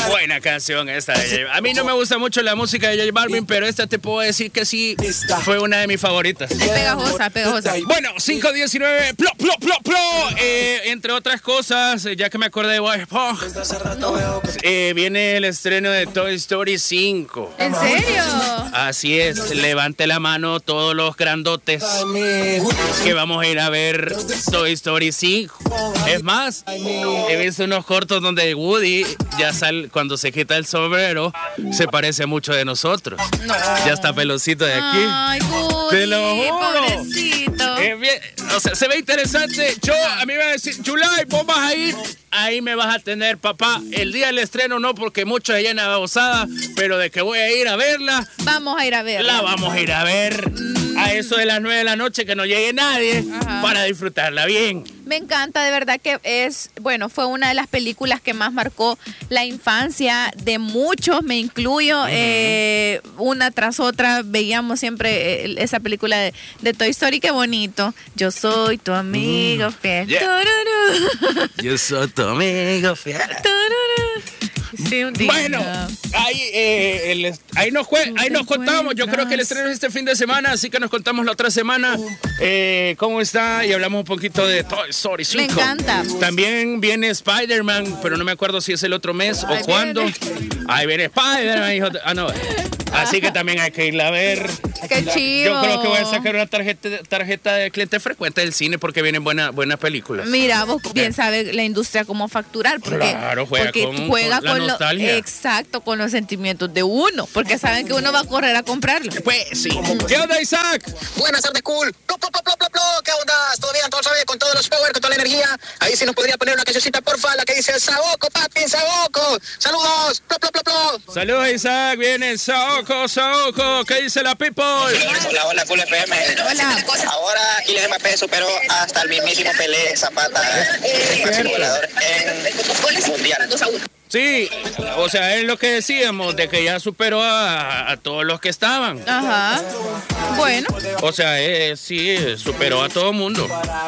Buena canción esta de J. A mí no me gusta mucho la música de J Balvin, pero esta te puedo decir que sí fue una de mis favoritas. Es pegajosa, pegajosa. Bueno, 5:19, plo, plo, plo, plo. Entre otras cosas, ya que me acordé de Bob Esponja, viene el estreno de Toy Story 5. ¿En serio? Así es, levante la mano todos los grandotes que vamos a ir a ver Toy Story 5. Es más, he visto unos cortos donde Woody ya sale, cuando se quita el sombrero, se parece mucho de nosotros. No. Ya está pelosito de aquí. Ay, Woody, Te lo juro. pobrecito. Bien, o sea, se ve interesante. A mí me va a decir, Chulay, vos vas a ir. Ahí me vas a tener, papá. El día del estreno no, porque mucho se llena babosada, pero de que voy a ir a verla. Vamos a ir a verla. La vamos a ir a ver a eso de las 9 de la noche, que no llegue nadie, para disfrutarla bien. Me encanta, de verdad que fue una de las películas que más marcó la infancia de muchos, me incluyo. Una tras otra veíamos siempre esa película de Toy Story, qué bonito. Yo soy tu amigo fiel. Yeah. Yo soy tu amigo fiel. Sí, un día. Bueno, ahí nos contamos. Yo creo que el estreno es este fin de semana, así que nos contamos la otra semana cómo está y hablamos un poquito de Toy Story 5. Me encanta. También viene Spider-Man, pero no me acuerdo si es el otro mes o cuándo. Ahí viene Spider-Man, hijo de... no. Así que también hay que irla a ver. Qué chido. Yo creo que voy a sacar una tarjeta de cliente frecuente del cine porque vienen buenas películas. Mira, vos bien sabes la industria cómo facturar. Porque, claro, juega con la nostalgia. Exacto, con los sentimientos de uno. Porque saben que uno va a correr a comprarlo. Pues sí. ¿Qué onda, Isaac? Buenas tardes, cool. ¿Qué onda? ¿Todo bien? ¿Todo sabe? Con todos los power, con toda la energía. Ahí sí nos podría poner una cancioncita, porfa, la que dice Saoco, papi, Saoco. Saludos. Saludos, Isaac. Viene Saoco. ¿Qué dice la people? Hola, Cool FM. Hola. Ahora Kylian Mbappé superó hasta el mismísimo Pelé Zapata, máximo goleador en Mundial. Sí, o sea, es lo que decíamos, de que ya superó a todos los que estaban. Ajá. Bueno. O sea, sí, superó a todo mundo.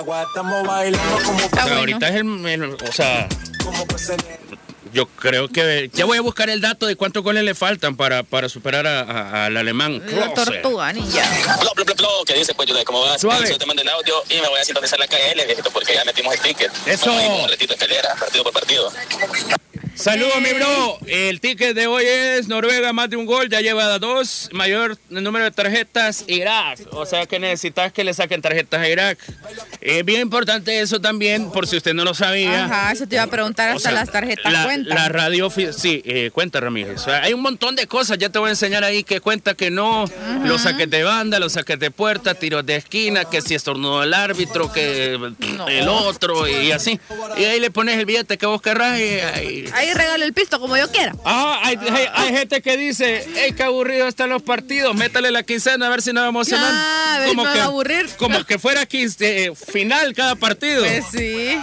Ahorita es o sea, yo creo que ya voy a buscar el dato de cuántos goles le faltan para superar al alemán. La tortuga, ninja. ¿Qué dice, pues, Juday? ¿Cómo vas? Suave. Yo te mando el audio y me voy a sintonizar la KL, viejito, porque ya metimos el ticket. Eso. Vamos a ir con un retito de pelea, partido por partido. Saludos, mi bro. El ticket de hoy es Noruega, más de un gol, ya lleva 2, mayor número de tarjetas, Irak. O sea que necesitas que le saquen tarjetas a Irak. Es bien importante eso también, por si usted no lo sabía. Ajá, eso te iba a preguntar, hasta las tarjetas cuentan. La radio, sí, cuenta, Ramírez. O sea, hay un montón de cosas, ya te voy a enseñar ahí que cuenta que no. Los saques de banda, los saques de puerta, tiros de esquina, que si estornudó el árbitro, que el otro y así. Y ahí le pones el billete que vos querrás y ahí regalo el pisto como yo quiera. Hay gente que dice, hey, qué aburrido están los partidos, métale la quincena a ver si nos emocionan. A ver, me van a aburrir. Como que fuera final cada partido. Pues sí.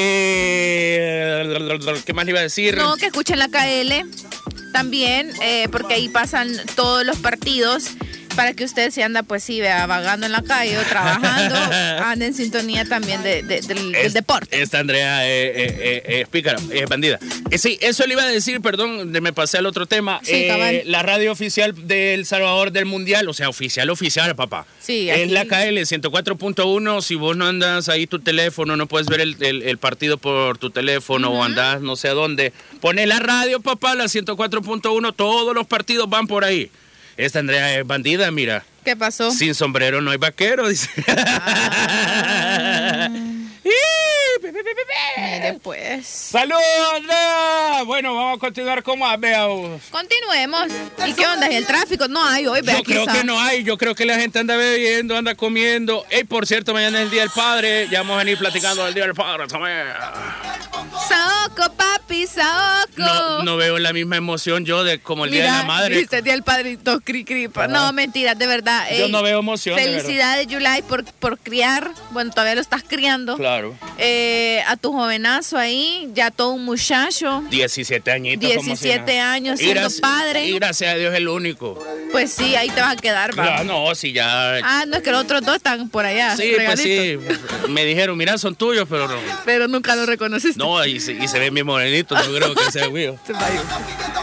¿Qué más le iba a decir? No, que escuchen la KL también, porque ahí pasan todos los partidos. Para que usted se anda, pues sí, vagando en la calle o trabajando, ande en sintonía también del deporte. Esta Andrea es pícara, es bandida. Sí, eso le iba a decir, perdón, me pasé al otro tema. Sí, la radio oficial de El Salvador del Mundial, o sea, oficial, papá. Sí, es aquí. la KL 104.1. Si vos no andas ahí tu teléfono, no puedes ver el partido por tu teléfono o andás no sé a dónde, pone la radio, papá, la 104.1, todos los partidos van por ahí. Esta Andrea es bandida, mira. ¿Qué pasó? Sin sombrero no hay vaquero, dice. Mire, pues. ¡Saludos, Andrea! Bueno, vamos a continuar con más, veamos. Continuemos. ¿Y qué onda? ¿Y el tráfico? No hay hoy, vea. Yo creo que no hay. Yo creo que la gente anda bebiendo, anda comiendo. Ey, por cierto, mañana es el Día del Padre. Ya vamos a venir platicando del Día del Padre también. Saoco, papi, Saoco. No veo la misma emoción yo de como el Día de la Madre. Dice el Día del Padrito, No, mentiras, de verdad. Yo no veo emoción. Felicidades, Yulay, por criar. Bueno, todavía lo estás criando. Claro. A tu jovenazo ahí, ya todo un muchacho. 17 añitos. 17 años siendo padre. Y gracias a Dios el único. Pues sí, ahí te vas a quedar, va. Claro, no, sí, ya. No, es que los otros dos están por allá. Sí, pues sí. Me dijeron, mira, son tuyos, pero no. Pero nunca lo reconociste. No, y y se ven bien morenitos, no creo que sea mío.